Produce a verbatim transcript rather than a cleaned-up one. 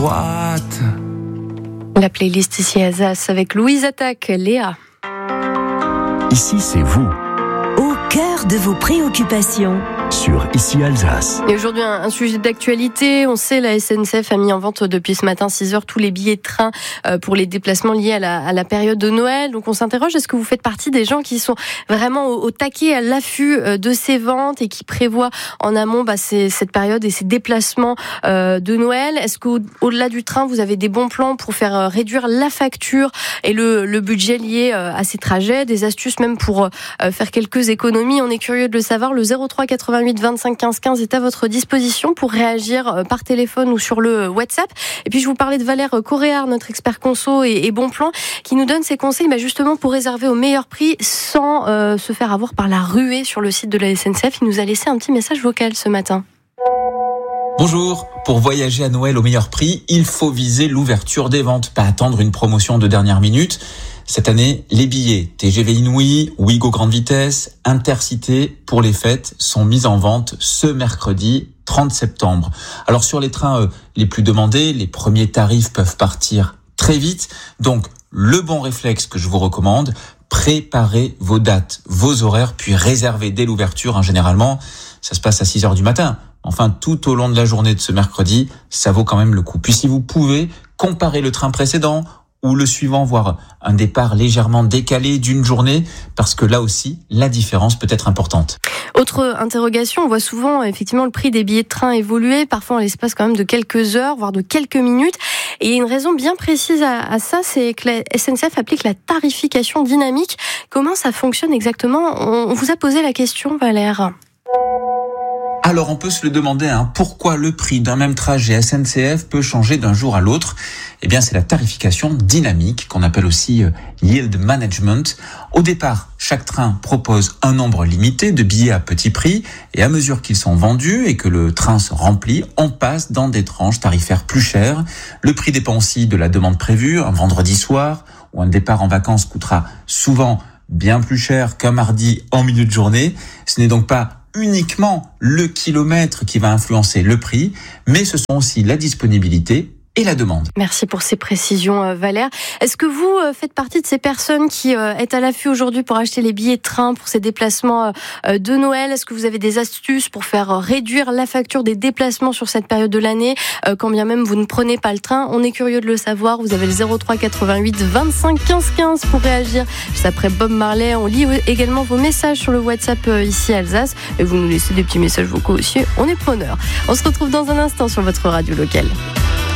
What? La playlist ici à Alsace avec Louise Attaque, Léa. Ici, c'est vous. Au cœur de vos préoccupations. Sur Ici Alsace. Et aujourd'hui, un, un sujet d'actualité. On sait, la S N C F a mis en vente depuis ce matin six heures tous les billets de train euh, pour les déplacements liés à la, à la période de Noël. Donc on s'interroge, est-ce que vous faites partie des gens qui sont vraiment au, au taquet, à l'affût euh, de ces ventes et qui prévoient en amont bah, ces, cette période et ces déplacements euh, de Noël? Est-ce qu'au-delà du train, vous avez des bons plans pour faire euh, réduire la facture et le, le budget lié euh, à ces trajets? Des astuces même pour euh, faire quelques économies? On est curieux de le savoir. Le zéro trois quatre-vingt-huit vingt-cinq quinze quinze est à votre disposition pour réagir par téléphone ou sur le WhatsApp. Et puis je vous parlais de Valère Coréard, notre expert conso et, et bon plan, qui nous donne ses conseils bah justement pour réserver au meilleur prix sans euh, se faire avoir par la ruée sur le site de la S N C F. Il nous a laissé un petit message vocal ce matin. Bonjour, pour voyager à Noël au meilleur prix, il faut viser l'ouverture des ventes, pas attendre une promotion de dernière minute. Cette année, les billets T G V Inouï, Ouigo Grande Vitesse, Intercité pour les fêtes sont mis en vente ce mercredi trente septembre. Alors sur les trains euh, les plus demandés, les premiers tarifs peuvent partir très vite. Donc le bon réflexe que je vous recommande, préparez vos dates, vos horaires, puis réservez dès l'ouverture. Hein, généralement, ça se passe à six heures du matin. Enfin, tout au long de la journée de ce mercredi, ça vaut quand même le coup. Puis si vous pouvez, comparez le train précédent ou le suivant, voire un départ légèrement décalé d'une journée, parce que là aussi, la différence peut être importante. Autre interrogation, on voit souvent effectivement le prix des billets de train évoluer, parfois en l'espace quand même de quelques heures, voire de quelques minutes. Et il y a une raison bien précise à, à ça, c'est que la S N C F applique la tarification dynamique. Comment ça fonctionne exactement? On vous a posé la question, Valère. Alors on peut se le demander, hein, pourquoi le prix d'un même trajet S N C F peut changer d'un jour à l'autre? Eh bien c'est la tarification dynamique, qu'on appelle aussi euh, yield management. Au départ, chaque train propose un nombre limité de billets à petit prix, et à mesure qu'ils sont vendus et que le train se remplit, on passe dans des tranches tarifaires plus chères. Le prix dépend aussi de la demande prévue. Un vendredi soir ou un départ en vacances coûtera souvent bien plus cher qu'un mardi en milieu de journée. Ce n'est donc pas uniquement le kilomètre qui va influencer le prix, mais ce sont aussi la disponibilité et la demande. Merci pour ces précisions, Valère. Est-ce que vous faites partie de ces personnes qui est à l'affût aujourd'hui pour acheter les billets de train pour ces déplacements de Noël? Est-ce que vous avez des astuces pour faire réduire la facture des déplacements sur cette période de l'année, quand bien même vous ne prenez pas le train? On est curieux de le savoir. Vous avez le zéro trois quatre-vingt-huit vingt-cinq quinze quinze pour réagir. Juste après Bob Marley, on lit également vos messages sur le WhatsApp ici à Alsace. Et vous nous laissez des petits messages vocaux aussi. On est preneurs. On se retrouve dans un instant sur votre radio locale.